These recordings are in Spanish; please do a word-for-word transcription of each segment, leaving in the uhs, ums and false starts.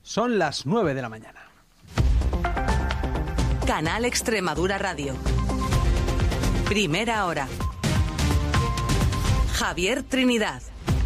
Son las nueve de la mañana. Canal Extremadura Radio. Primera hora. Javier Trinidad.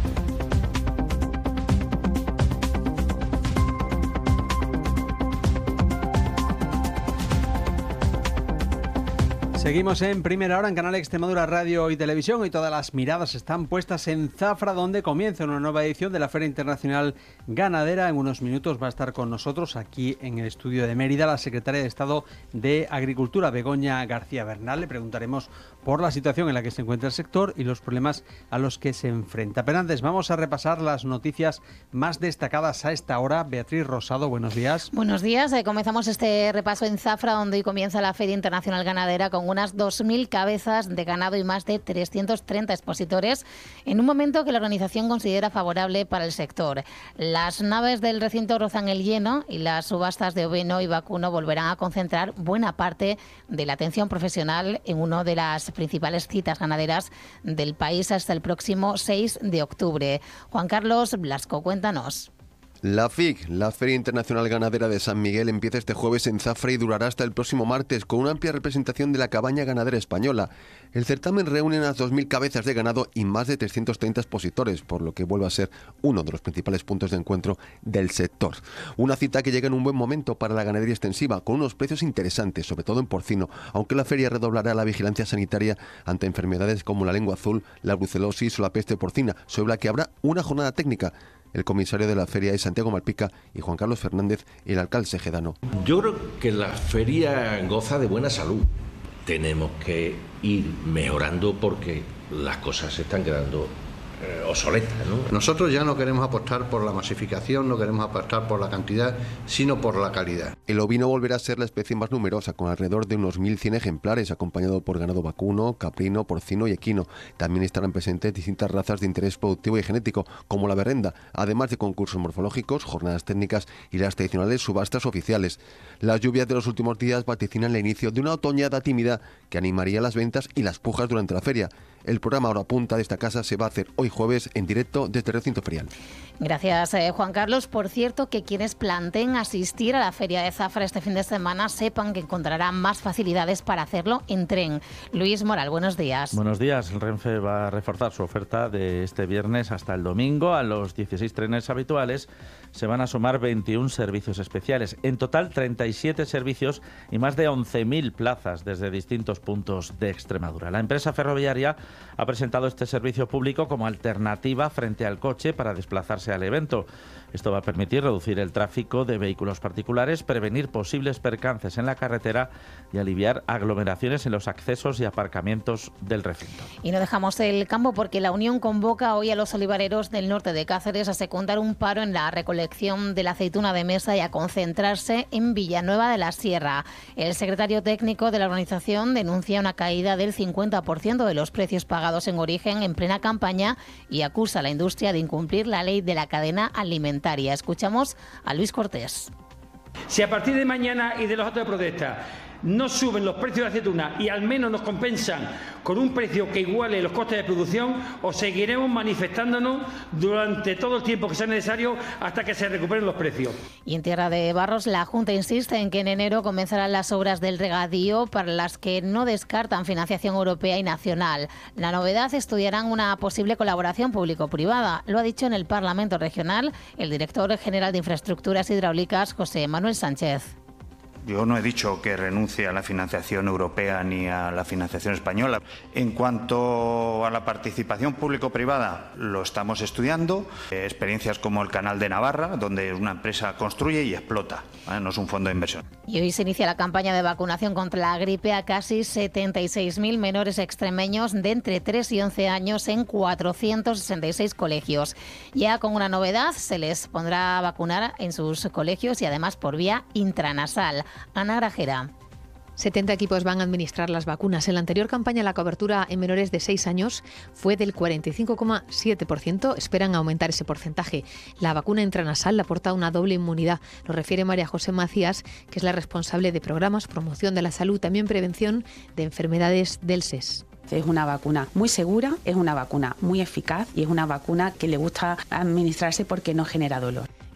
Seguimos en Primera Hora en Canal Extremadura Radio y Televisión y todas las miradas están puestas en Zafra, donde comienza una nueva edición de la Feria Internacional Ganadera. En unos minutos va a estar con nosotros aquí en el estudio de Mérida la secretaria de Estado de Agricultura, Begoña García Bernal. Le preguntaremos por la situación en la que se encuentra el sector y los problemas a los que se enfrenta. Pero antes vamos a repasar las noticias más destacadas a esta hora. Beatriz Rosado, buenos días. Buenos días. Eh, comenzamos este repaso en Zafra, donde hoy comienza la Feria Internacional Ganadera con unas dos mil cabezas de ganado y más de trescientos treinta expositores en un momento que la organización considera favorable para el sector. Las naves del recinto rozan el lleno y las subastas de ovino y vacuno volverán a concentrar buena parte de la atención profesional en una de las principales citas ganaderas del país hasta el próximo seis de octubre. Juan Carlos Blasco, cuéntanos. La F I G, la Feria Internacional Ganadera de San Miguel, empieza este jueves en Zafra y durará hasta el próximo martes, con una amplia representación de la cabaña ganadera española. El certamen reúne unas dos mil cabezas de ganado y más de trescientos treinta expositores, por lo que vuelve a ser uno de los principales puntos de encuentro del sector. Una cita que llega en un buen momento para la ganadería extensiva, con unos precios interesantes, sobre todo en porcino, aunque la feria redoblará la vigilancia sanitaria ante enfermedades como la lengua azul, la brucelosis o la peste porcina, sobre la que habrá una jornada técnica. El comisario de la feria es Santiago Malpica y Juan Carlos Fernández, el alcalde segedano. Yo creo que la feria goza de buena salud. Tenemos que ir mejorando porque las cosas se están quedando eh, obsoletas, ¿no? Nosotros ya no queremos apostar por la masificación, no queremos apostar por la cantidad, sino por la calidad. El ovino volverá a ser la especie más numerosa, con alrededor de unos mil cien ejemplares, acompañado por ganado vacuno, caprino, porcino y equino. También estarán presentes distintas razas de interés productivo y genético, como la berrenda, además de concursos morfológicos, jornadas técnicas y las tradicionales subastas oficiales. Las lluvias de los últimos días vaticinan el inicio de una otoñada tímida que animaría las ventas y las pujas durante la feria. El programa Hora Punta de esta casa se va a hacer hoy jueves en directo desde el recinto ferial. Gracias, eh, Juan Carlos. Por cierto, que quienes planteen asistir a la Feria de Zafra este fin de semana sepan que encontrarán más facilidades para hacerlo en tren. Luis Moral, buenos días. Buenos días. El Renfe va a reforzar su oferta de este viernes hasta el domingo. A los dieciséis trenes habituales se van a sumar veintiún servicios especiales. En total, treinta y siete servicios y más de once mil plazas desde distintos puntos de Extremadura. La empresa ferroviaria ha presentado este servicio público como alternativa frente al coche para desplazarse al evento. Esto va a permitir reducir el tráfico de vehículos particulares, prevenir posibles percances en la carretera y aliviar aglomeraciones en los accesos y aparcamientos del recinto. Y no dejamos el campo porque la Unión convoca hoy a los olivareros del norte de Cáceres a secundar un paro en la recolección de la aceituna de mesa y a concentrarse en Villanueva de la Sierra. El secretario técnico de la organización denuncia una caída del cincuenta por ciento de los precios pagados en origen en plena campaña y acusa a la industria de incumplir la ley de la cadena alimentaria. Escuchamos a Luis Cortés. Si a partir de mañana y de los actos de protesta no suben los precios de la aceituna y al menos nos compensan con un precio que iguale los costes de producción, os seguiremos manifestándonos durante todo el tiempo que sea necesario hasta que se recuperen los precios. Y en Tierra de Barros, la Junta insiste en que en enero comenzarán las obras del regadío, para las que no descartan financiación europea y nacional. La novedad, estudiarán una posible colaboración público-privada. Lo ha dicho en el Parlamento Regional el director general de Infraestructuras Hidráulicas, José Manuel Sánchez. Yo no he dicho que renuncie a la financiación europea ni a la financiación española. En cuanto a la participación público-privada, lo estamos estudiando. Eh, experiencias como el Canal de Navarra, donde una empresa construye y explota, ¿eh? No es un fondo de inversión. Y hoy se inicia la campaña de vacunación contra la gripe a casi setenta y seis mil menores extremeños de entre tres y once años en cuatrocientos sesenta y seis colegios. Ya con una novedad, se les pondrá a vacunar en sus colegios y además por vía intranasal. Ana Grajera. setenta equipos van a administrar las vacunas. En la anterior campaña la cobertura en menores de seis años fue del cuarenta y cinco coma siete por ciento. Esperan aumentar ese porcentaje. La vacuna intranasal aporta una doble inmunidad. Lo refiere María José Macías, que es la responsable de programas, promoción de la salud, también prevención de enfermedades del S E S. Es una vacuna muy segura, es una vacuna muy eficaz y es una vacuna que le gusta administrarse porque no genera dolor.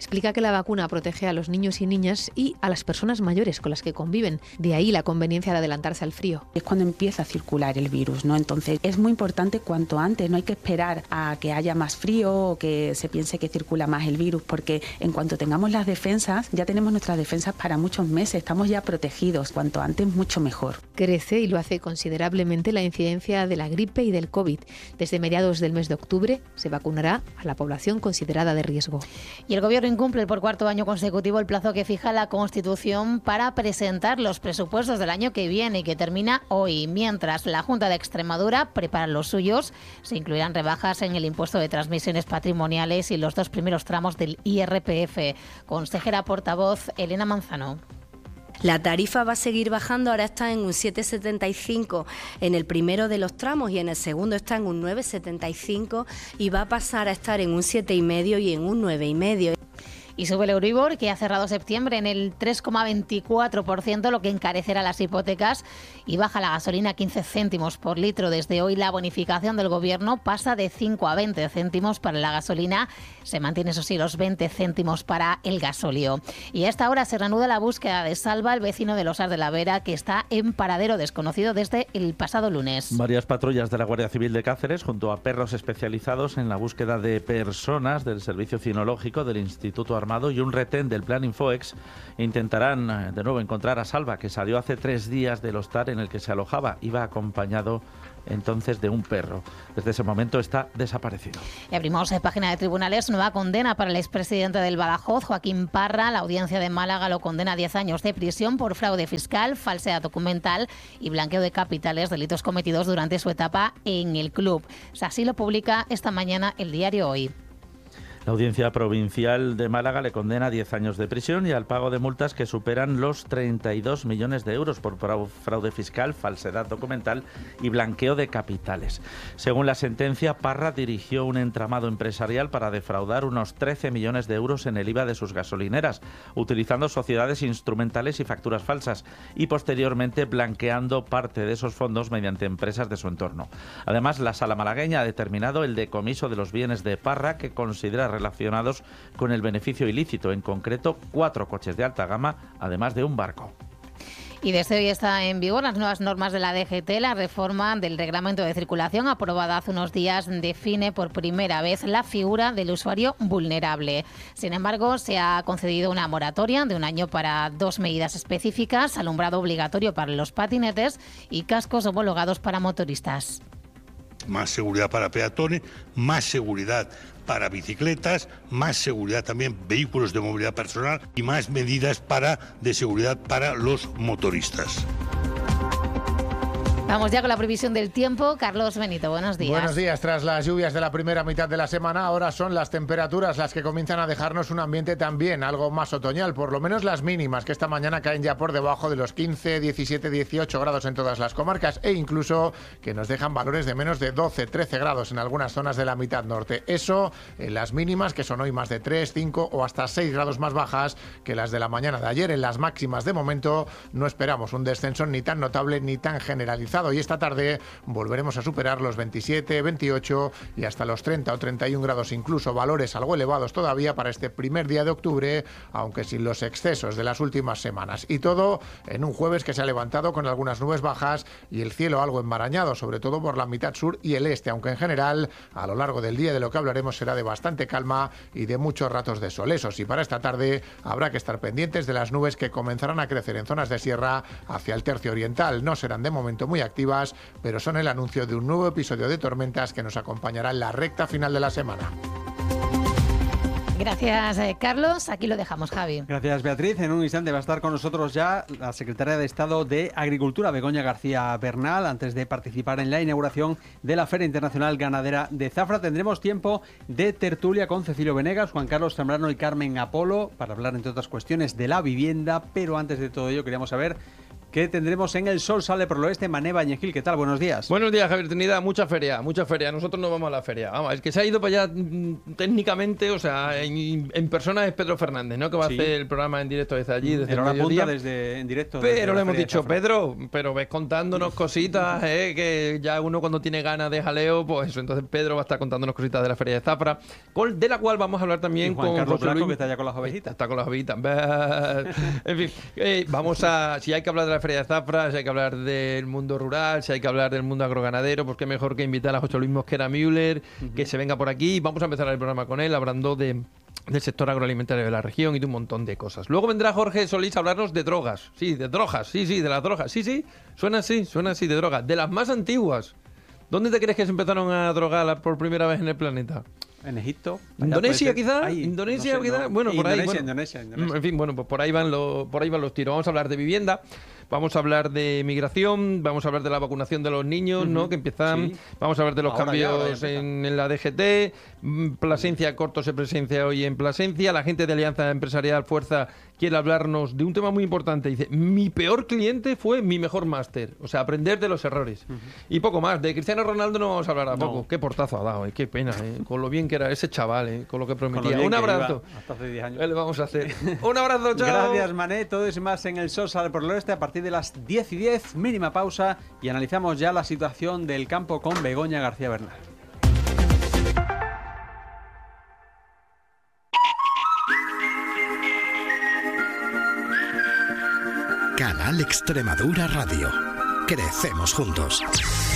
Explica que la vacuna protege a los niños y niñas y a las personas mayores con las que conviven. De ahí la conveniencia de adelantarse al frío. Es cuando empieza a circular el virus, ¿no? Entonces es muy importante cuanto antes, no hay que esperar a que haya más frío o que se piense que circula más el virus, porque en cuanto tengamos las defensas, ya tenemos nuestras defensas para muchos meses, estamos ya protegidos, cuanto antes mucho mejor. Crece y lo hace considerablemente la incidencia de la gripe y del COVID. Desde mediados del mes de octubre se vacunará a la población considerada de riesgo. Y el Gobierno incumple por cuarto año consecutivo el plazo que fija la Constitución para presentar los presupuestos del año que viene y que termina hoy. Mientras la Junta de Extremadura prepara los suyos, se incluirán rebajas en el impuesto de transmisiones patrimoniales y los dos primeros tramos del I R P F. Consejera portavoz Elena Manzano. La tarifa va a seguir bajando, ahora está en un siete coma setenta y cinco en el primero de los tramos y en el segundo está en un nueve coma setenta y cinco y va a pasar a estar en un siete coma cinco y en un nueve coma cinco. Y sube el Euribor, que ha cerrado septiembre en el tres coma veinticuatro por ciento, lo que encarecerá las hipotecas, y baja la gasolina quince céntimos por litro. Desde hoy la bonificación del Gobierno pasa de cinco a veinte céntimos para la gasolina. Se mantiene, eso sí, los veinte céntimos para el gasóleo. Y a esta hora se reanuda la búsqueda de Salva, el vecino de Losar de la Vera, que está en paradero desconocido desde el pasado lunes. Varias patrullas de la Guardia Civil de Cáceres, junto a perros especializados en la búsqueda de personas del Servicio Cinológico del Instituto Armado y un retén del Plan Infoex, intentarán de nuevo encontrar a Salva, que salió hace tres días del hostal en el que se alojaba. Iba acompañado entonces de un perro. Desde ese momento está desaparecido. Y abrimos eh, página de tribunales. Nueva condena para el expresidente del Badajoz, Joaquín Parra. La audiencia de Málaga lo condena a diez años de prisión por fraude fiscal, falsedad documental y blanqueo de capitales, delitos cometidos durante su etapa en el club. Así lo publica esta mañana el diario Hoy. La Audiencia Provincial de Málaga le condena a diez años de prisión y al pago de multas que superan los treinta y dos millones de euros por fraude fiscal, falsedad documental y blanqueo de capitales. Según la sentencia, Parra dirigió un entramado empresarial para defraudar unos trece millones de euros en el I V A de sus gasolineras, utilizando sociedades instrumentales y facturas falsas, y posteriormente blanqueando parte de esos fondos mediante empresas de su entorno. Además, la Sala malagueña ha determinado el decomiso de los bienes de Parra, que considera relacionados con el beneficio ilícito, en concreto cuatro coches de alta gama, además de un barco. Y desde hoy está en vigor las nuevas normas de la D G T. La reforma del reglamento de circulación aprobada hace unos días define por primera vez la figura del usuario vulnerable. Sin embargo, se ha concedido una moratoria de un año para dos medidas específicas: alumbrado obligatorio para los patinetes y cascos homologados para motoristas. Más seguridad para peatones, más seguridad para bicicletas, más seguridad también vehículos de movilidad personal y más medidas para, de seguridad para los motoristas. Vamos ya con la previsión del tiempo. Carlos Benito, buenos días. Buenos días. Tras las lluvias de la primera mitad de la semana, ahora son las temperaturas las que comienzan a dejarnos un ambiente también algo más otoñal, por lo menos las mínimas, que esta mañana caen ya por debajo de los quince, diecisiete, dieciocho grados en todas las comarcas, e incluso que nos dejan valores de menos de doce, trece grados en algunas zonas de la mitad norte. Eso en las mínimas, que son hoy más de tres, cinco o hasta seis grados más bajas que las de la mañana de ayer. En las máximas, de momento, no esperamos un descenso ni tan notable ni tan generalizado. Y esta tarde volveremos a superar los veintisiete, veintiocho y hasta los treinta o treinta y un grados, incluso valores algo elevados todavía para este primer día de octubre, aunque sin los excesos de las últimas semanas. Y todo en un jueves que se ha levantado con algunas nubes bajas y el cielo algo enmarañado, sobre todo por la mitad sur y el este, aunque en general a lo largo del día de lo que hablaremos será de bastante calma y de muchos ratos de sol. Eso sí, para esta tarde habrá que estar pendientes de las nubes que comenzarán a crecer en zonas de sierra hacia el tercio oriental. No serán de momento muy activas, pero son el anuncio de un nuevo episodio de tormentas que nos acompañará en la recta final de la semana. Gracias, eh, Carlos. Aquí lo dejamos, Javi. Gracias, Beatriz. En un instante va a estar con nosotros ya la secretaria de Estado de Agricultura, Begoña García Bernal, antes de participar en la inauguración de la Feria Internacional Ganadera de Zafra. Tendremos tiempo de tertulia con Cecilio Venegas, Juan Carlos Zambrano y Carmen Apolo para hablar, entre otras cuestiones, de la vivienda. Pero antes de todo ello, queríamos saber que tendremos en El Sol Sale por el Oeste. Mané Bañegil, ¿qué tal? Buenos días. Buenos días, Javier Trinidad. Mucha feria, mucha feria. Nosotros no vamos a la feria. Vamos, el que se ha ido para allá mm, técnicamente, o sea, en, en persona es Pedro Fernández, ¿no? Que va sí. a hacer el programa en directo desde allí, desde Era el mediodía. desde en directo. Pero desde le hemos dicho, Pedro, pero ves contándonos cositas, ¿eh? Que ya uno cuando tiene ganas de jaleo, pues eso. Entonces Pedro va a estar contándonos cositas de la feria de Zafra, con, de la cual vamos a hablar también y Juan con Carlos José Blanco, Luis, que está ya con las ovejitas. Está con las ovejitas. En fin, eh, vamos a... Si hay que hablar de la feria de Zafra, si hay que hablar del mundo rural, si hay que hablar del mundo agroganadero, pues qué mejor que invitar a José Luis Mosquera Müller, uh-huh. que se venga por aquí. Vamos a empezar el programa con él, hablando de... del sector agroalimentario de la región y de un montón de cosas. Luego vendrá Jorge Solís a hablarnos de drogas. Sí, de drogas, sí, sí, de las drogas. Sí, sí, suena así, suena así, de drogas. De las más antiguas. ¿Dónde te crees que se empezaron a drogar por primera vez en el planeta? En Egipto. Indonesia, quizá. Indonesia, no sé, quizá. No. Bueno, por Indonesia, ahí. Bueno, Indonesia, Indonesia. En fin, bueno, pues por ahí van los, por ahí van los tiros. Vamos a hablar de vivienda. Vamos a hablar de migración, vamos a hablar de la vacunación de los niños, uh-huh. ¿no? Que empiezan, sí. Vamos a hablar de los ahora cambios ya, en, en la D G T, Plasencia, Corto se presencia hoy en Plasencia, la gente de Alianza Empresarial Fuerza quiere hablarnos de un tema muy importante. Dice, mi peor cliente fue mi mejor máster, o sea, aprender de los errores. Uh-huh. Y poco más, de Cristiano Ronaldo no vamos a hablar a poco. No. Qué portazo ha dado, eh, qué pena, eh, con lo bien que era ese chaval, eh, con lo que prometía. Lo un abrazo. Hasta hace diez años. ¿Qué le vamos a hacer? Un abrazo, chao. Gracias, Mané. Todo es más en El Sol Sale por el Oeste a partir de las diez y diez, mínima pausa, y analizamos ya la situación del campo con Begoña García Bernal. Canal Extremadura Radio. Crecemos juntos.